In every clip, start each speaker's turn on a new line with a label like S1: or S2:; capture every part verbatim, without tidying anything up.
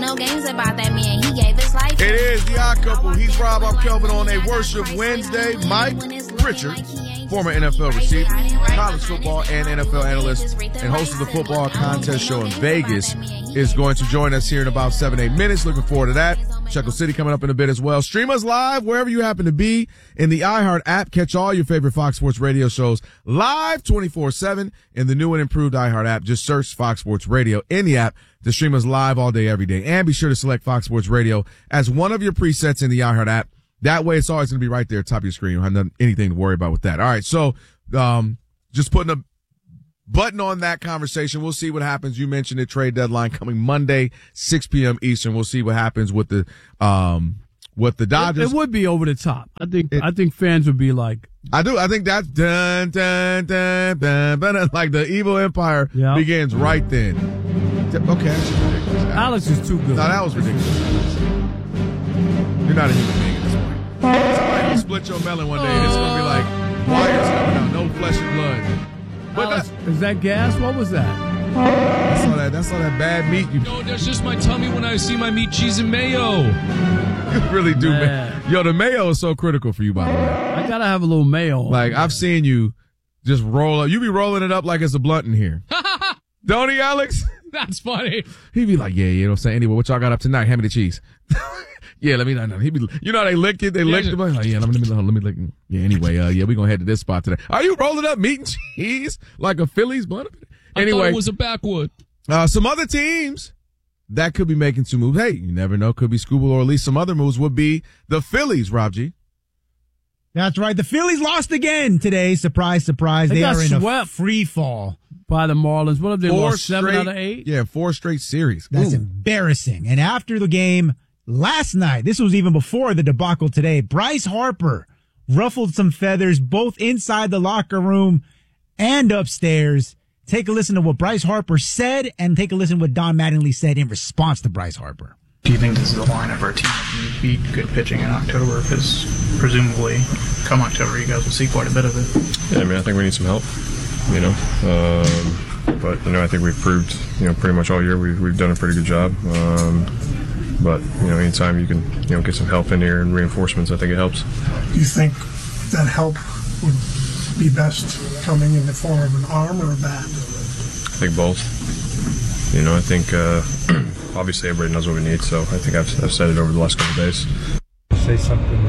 S1: no games about that man. He gave his life.
S2: It is The Odd Couple. He's Rob. I'm Kelvin on a Worship Wednesday. Mike Pritchard, former N F L receiver, college football and N F L analyst, and host of the football contest show in Vegas, is going to join us here in about seven, eight minutes. Looking forward to that. Chuckle City coming up in a bit as well. Stream us live wherever you happen to be in the iHeart app. Catch all your favorite Fox Sports Radio shows live twenty-four seven in the new and improved iHeart app. Just search Fox Sports Radio in the app to stream us live all day, every day. And be sure to select Fox Sports Radio as one of your presets in the iHeart app. That way it's always going to be right there, top of your screen. You don't have nothing, anything to worry about with that. All right, so um just putting a button on that conversation. We'll see what happens. You mentioned it, trade deadline coming Monday, six p.m. Eastern. We'll see what happens with the um with the Dodgers.
S3: It, it would be over the top. I think
S2: it,
S3: I think fans would be like,
S2: I do. I think that's dun dun dun dun, dun like the evil empire yeah. begins right then. Okay, that's ridiculous.
S3: Alex is too good.
S2: No, that was ridiculous. You're not a human being at this point. Somebody will split your melon one day and it's gonna be like wires coming out, no flesh and blood. But
S3: Alex, is that gas? What was that?
S2: That's all that. That's all that bad meat. You
S4: no, that's just my tummy when I see my meat, cheese, and mayo.
S2: You really do, man. man. Yo, the mayo is so critical for you, by the way.
S3: I gotta have a little mayo.
S2: Like I've seen you just roll up. You be rolling it up like it's a blunt in here. Don't he, Alex?
S4: That's funny.
S2: He be like, yeah, you know what I'm saying? Anyway, what y'all got up tonight? Hand me the cheese. Yeah, let me know. He be, you know how they lick it? They yeah, lick it. Like, yeah, let me, let me lick it. Yeah, anyway, uh, yeah, we gonna head to this spot today. Are you rolling up meat and cheese like a Phillies blunt? Anyway,
S4: I thought it was a backwood.
S2: Uh, some other teams that could be making some moves. Hey, you never know. Could be Scooble or at least some other moves would be the Phillies, Rob G.
S5: That's right. The Phillies lost again today. Surprise, surprise. They,
S3: they
S5: are in
S3: swept.
S5: a free fall.
S3: By the Marlins. What have they
S2: four
S3: lost? Seven
S2: straight,
S3: out of eight?
S2: Yeah, four straight series.
S5: That's
S2: Ooh.
S5: embarrassing. And after the game last night, this was even before the debacle today, Bryce Harper ruffled some feathers both inside the locker room and upstairs. Take a listen to what Bryce Harper said and take a listen to what Don Mattingly said in response to Bryce Harper.
S6: Do you think this is a line of our team that beat good pitching in October? Because presumably come October, you guys will see quite a bit of it.
S7: Yeah, I mean, I think we need some help. You know, um, but you know, I think we've proved, you know, pretty much all year we've we've done a pretty good job. Um, but you know, anytime you can, you know, get some help in here and reinforcements, I think it helps.
S8: Do you think that help would be best coming in the form of an arm or a bat?
S7: I think both. You know, I think uh, obviously everybody knows what we need, so I think I've I've said it over the last couple of days.
S9: Say something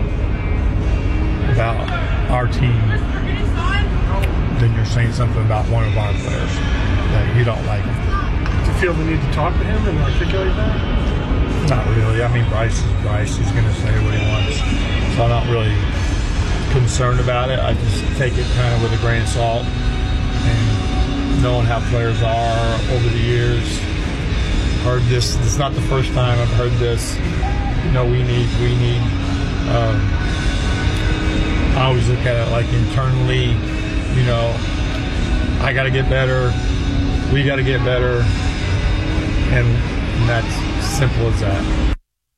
S9: about our team. Then you're saying something about one of our players that you don't like.
S8: Do you feel the need to talk to him and articulate that?
S9: Not really. I mean, Bryce is Bryce. He's going to say what he wants. So I'm not really concerned about it. I just take it kind of with a grain of salt. And knowing how players are over the years, heard this. It's not the first time I've heard this. You know, we need, we need, um, I always look at it like internally, you know, I got to get better. We got to get better. And, and that's simple as that.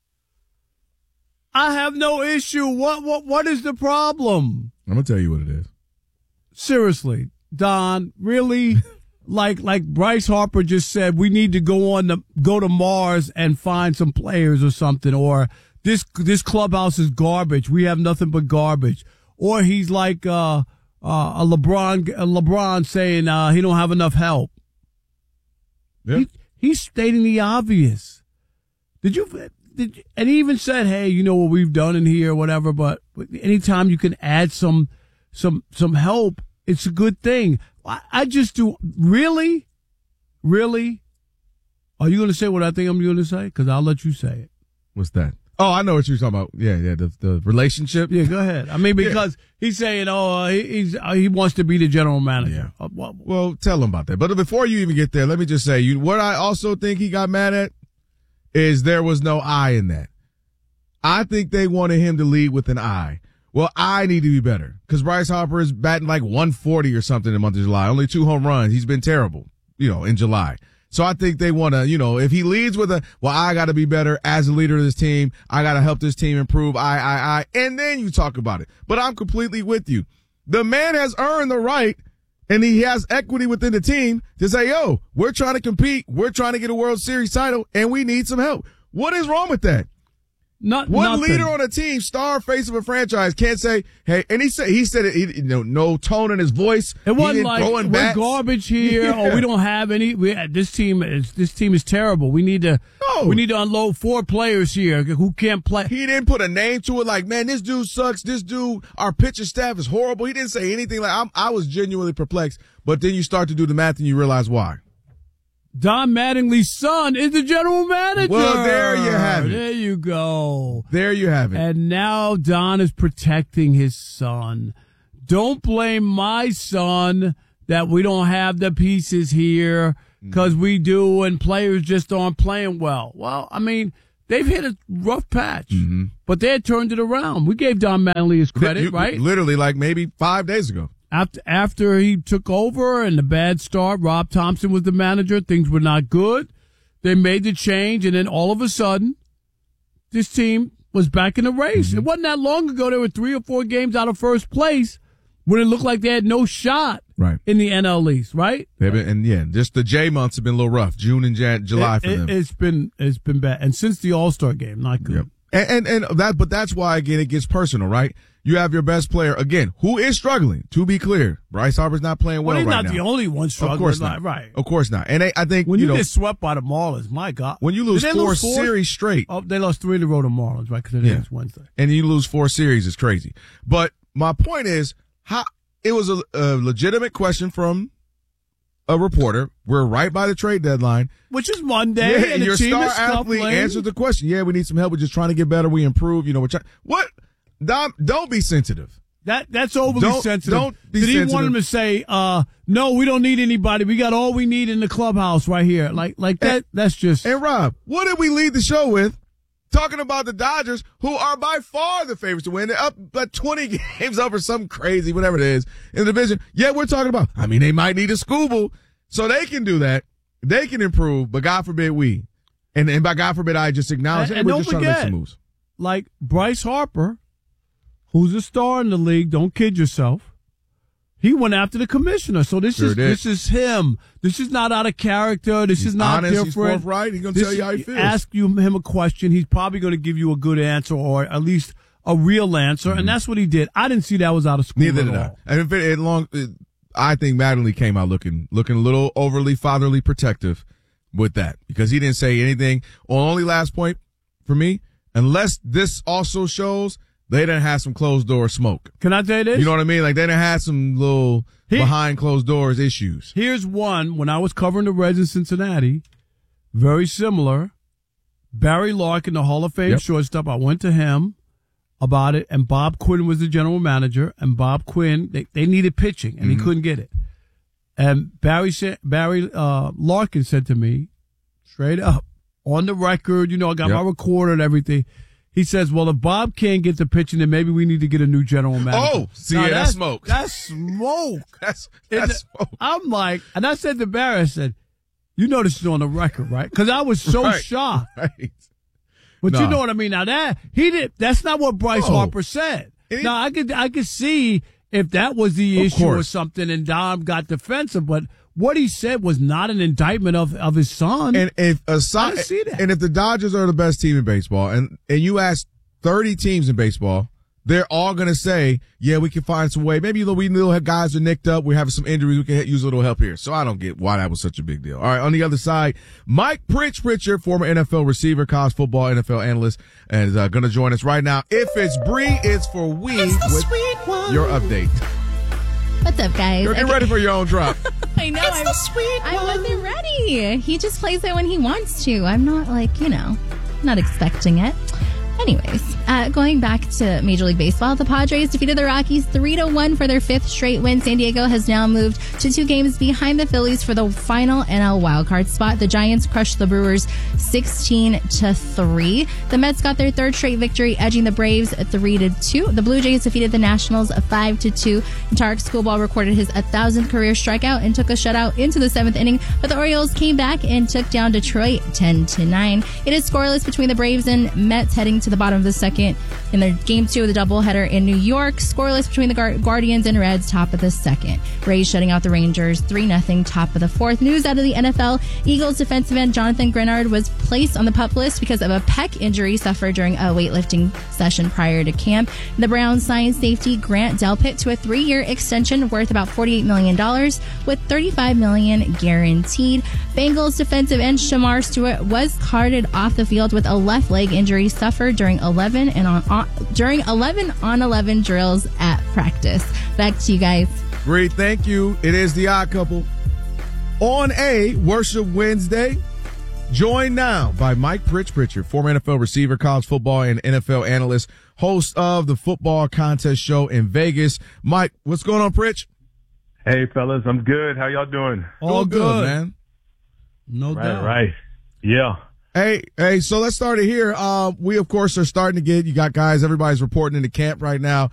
S3: I have no issue. What what what is the problem?
S2: I'm going to tell you what it is.
S3: Seriously, Don, really? like like Bryce Harper just said, we need to go on the go to Mars and find some players or something, or this this clubhouse is garbage. We have nothing but garbage. Or he's like uh Uh, a LeBron, a LeBron saying uh, he don't have enough help.
S2: Yeah.
S3: He, he's stating the obvious. Did you? Did you, and he even said, "Hey, you know what we've done in here, whatever." But anytime you can add some, some, some help, it's a good thing. I, I just do. Really, really. Are you going to say what I think I'm going to say? Because I'll let you say it.
S2: What's that? Oh, I know what you're talking about. Yeah, yeah, the the relationship.
S3: Yeah, go ahead. I mean, because yeah. he's saying, oh, uh, he, he's uh, he wants to be the general manager.
S2: Yeah. Uh, well, well, tell him about that. But before you even get there, let me just say, you what I also think he got mad at is there was no I in that. I think they wanted him to lead with an I. Well, I need to be better because Bryce Harper is batting like one forty or something in the month of July. Only two home runs. He's been terrible, you know, in July. So I think they want to, you know, if he leads with a, well, I got to be better as a leader of this team. I got to help this team improve. I, I, I, and then you talk about it. But I'm completely with you. The man has earned the right And he has equity within the team to say, yo, we're trying to compete. We're trying to get a World Series title, and we need some help. What is wrong with that?
S3: Not,
S2: One
S3: nothing.
S2: leader on a team, star face of a franchise, can't say, hey, and he said, he said it, he, you know, no tone in his voice.
S3: It wasn't
S2: he
S3: like we're
S2: bats.
S3: garbage here,
S2: Yeah.
S3: or we don't have any. We, this team is this team is terrible. We need to
S2: No.
S3: we need to unload four players here who can't play.
S2: He didn't put a name to it like, man, this dude sucks. This dude, our pitching staff is horrible. He didn't say anything like, I'm, I was genuinely perplexed. But then you start to do the math and you realize why.
S3: Don Mattingly's son is the general manager.
S2: Well, there you have it.
S3: There you go.
S2: There you have it.
S3: And now Don is protecting his son. Don't blame my son that we don't have the pieces here, because we do, and players just aren't playing well. Well, I mean, they've hit a rough patch,
S2: Mm-hmm.
S3: but they had turned it around. We gave Don Mattingly his credit,
S2: You-
S3: right?
S2: Literally like maybe five days ago.
S3: After after he took over and the bad start, Rob Thompson was the manager. Things were not good. They made the change, and then all of a sudden, this team was back in the race.
S2: Mm-hmm.
S3: It wasn't that long ago. They were three or four games out of first place when it looked like they had no shot
S2: Right.
S3: in the N L East, right?
S2: They've been, and yeah, just the J months have been a little rough. June and Jan, July
S3: It-
S2: for
S3: it-
S2: them.
S3: It's been it's been bad, and since the All Star game, not good.
S2: Yep. And, and and that, but that's why again it gets personal, right? You have your best player again, who is struggling. To be clear, Bryce Harper's not playing well,
S3: Well, he's
S2: right
S3: not
S2: now.
S3: the only one struggling,
S2: Of course
S3: like-
S2: not.
S3: right?
S2: Of course not. And they, I think
S3: When you,
S2: know
S3: get swept by the Marlins, my God,
S2: when you lose
S3: Did they
S2: four,
S3: lose four
S2: series straight,
S3: oh, they lost three in a row to Marlins, right? Because it
S2: Yeah.
S3: is Wednesday.
S2: and you lose four series is crazy. But my point is, how it was a, a legitimate question from a reporter. We're right by the trade deadline.
S3: Which is Monday,
S2: Yeah,
S3: and the
S2: your
S3: team
S2: star
S3: is
S2: athlete
S3: scuffling.
S2: answered the question. Yeah, we need some help. We're just trying to get better. We improve. You know, we're trying. What? Dom, don't be sensitive.
S3: That that's overly
S2: Don't-
S3: sensitive.
S2: don't be
S3: Did he want
S2: sensitive.
S3: him to say, uh, "No, we don't need anybody. We got all we need in the clubhouse right here"? Like like that.
S2: And-
S3: that's just.
S2: And Rob, what did we lead the show with? Talking about the Dodgers, who are by far the favorites to win. They're up like twenty games over something crazy, whatever it is, in the division. Yeah, we're talking about, I mean, they might need a Scooble, so they can do that. They can improve, but God forbid we. And, and by God forbid, I just acknowledge
S3: And-
S2: it.
S3: and
S2: We're
S3: don't
S2: just trying to make
S3: forget,
S2: some moves.
S3: like Bryce Harper, who's a star in the league. Don't kid yourself. He went after the commissioner. So this
S2: Sure
S3: is
S2: did.
S3: this is him. This is not out of character. This
S2: He's
S3: is not
S2: honest, he's
S3: different.
S2: forthright. He's gonna
S3: This-
S2: tell you how he feels.
S3: Ask you him a question. He's probably going to give you a good answer, or at least a real answer. And that's what he did. I didn't see that was out of school
S2: Neither
S3: at
S2: did I.
S3: all.
S2: And if it, it long, it, I think Mattingly came out looking looking a little overly fatherly protective with that, because he didn't say anything. Well, only last point for me, unless this also shows they didn't have some closed door smoke.
S3: Can I tell you this?
S2: You know what I mean? Like they didn't have some little
S3: He-
S2: behind closed doors issues.
S3: Here's one. When I was covering the Reds in Cincinnati, very similar. Barry Larkin, the Hall of Fame
S2: Yep.
S3: shortstop, I went to him about it, and Bob Quinn was the general manager, and Bob Quinn, they, they needed pitching, and
S2: Mm-hmm.
S3: he couldn't get it. And Barry said, Barry uh, Larkin said to me, straight up, on the record, you know, I got
S2: Yep.
S3: my recorder and everything. He says, well, if Bob can't get the pitching, then maybe we need to get a new general manager.
S2: Oh, see,
S3: Now,
S2: yeah, that's smoke.
S3: That's smoke.
S2: That's
S3: It-
S2: that's smoke.
S3: I'm like, and I said to Barry, I said, you know this is on the record, right? Because I was so
S2: Right.
S3: shocked.
S2: Right.
S3: But
S2: Nah.
S3: you know what I mean? Now that he did, that's not what Bryce
S2: No.
S3: Harper said.
S2: It-
S3: now I could, I could see if that was the
S2: Of
S3: issue or
S2: course.
S3: something, and Dom got defensive. But what he said was not an indictment of, of his son.
S2: And if
S3: I
S2: aside,
S3: didn't see that.
S2: and if the Dodgers are the best team in baseball, and and you ask thirty teams in baseball, they're all gonna say, yeah, we can find some way. Maybe you know, we little guys are nicked up. We're having some injuries. We can use a little help here. So I don't get why that was such a big deal. All right, on the other side, Mike Pritch Pritchard, former N F L receiver, college football, N F L analyst, and is uh, going to join us right now. If it's Bree, it's for we with your update.
S1: What's up, guys?
S2: Girl, get
S1: Okay.
S2: ready for your own drop.
S1: I know. I'm, I wasn't ready. He just plays it when he wants to. I'm not like, you know, not expecting it. Anyways, uh, going back to Major League Baseball, the Padres defeated the Rockies three to one for their fifth straight win. San Diego has now moved to two games behind the Phillies for the final N L wildcard spot. The Giants crushed the Brewers sixteen to three. The Mets got their third straight victory, edging the Braves three to two. The Blue Jays defeated the Nationals five to two. Tarek Skubal recorded his one thousandth career strikeout and took a shutout into the seventh inning, but the Orioles came back and took down Detroit ten to nine. It is scoreless between the Braves and Mets heading into the bottom of the second in the game two of the doubleheader in New York. Scoreless between the Guar- Guardians and Reds, top of the second. Rays shutting out the Rangers, three nothing, top of the fourth. News out of the N F L. Eagles defensive end Jonathan Grenard was placed on the PUP list because of a pec injury suffered during a weightlifting session prior to camp. The Browns signed safety Grant Delpit to a three-year extension worth about forty-eight million dollars with thirty-five million dollars guaranteed. Bengals defensive end Shamar Stewart was carted off the field with a left leg injury suffered during eleven and on, on during eleven on eleven drills at practice. Back to you guys.
S2: Great, thank you. It is the Odd Couple on a Worship Wednesday. Joined now by Mike Pritch Pritchard, former N F L receiver, college football and N F L analyst, host of the Football Contest Show in Vegas. Mike, what's going on, Pritch?
S10: Hey, fellas, I'm good. How y'all doing?
S3: All
S2: good,
S3: good,
S2: man.
S3: No
S10: right,
S3: doubt.
S10: Right. Yeah.
S2: Hey, hey, so let's start it here. Uh, we, of course, are starting to get, you got guys, everybody's reporting into camp right now.